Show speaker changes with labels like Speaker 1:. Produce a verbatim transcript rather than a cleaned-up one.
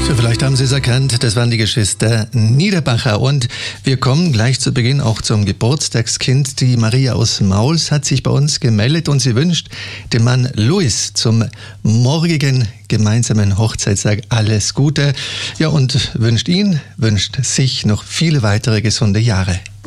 Speaker 1: So, vielleicht haben Sie es erkannt, das waren die Geschwister Niederbacher. Und wir kommen gleich zu Beginn auch zum Geburtstagskind. Die Maria aus Mauls hat sich bei uns gemeldet und sie wünscht dem Mann Luis zum morgigen gemeinsamen Hochzeitstag alles Gute. Ja, und wünscht ihn, wünscht sich noch viele weitere gesunde Jahre.